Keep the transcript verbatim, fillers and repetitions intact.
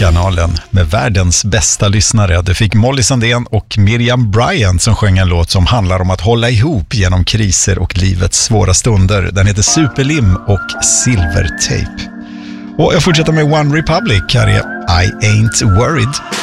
kanalen med världens bästa lyssnare. Det fick Molly Sandén och Miriam Bryant som sjöng en låt som handlar om att hålla ihop genom kriser och livets svåra stunder. Den heter Superlim och Silvertape. Och jag fortsätter med One Republic. Här är I Ain't Worried.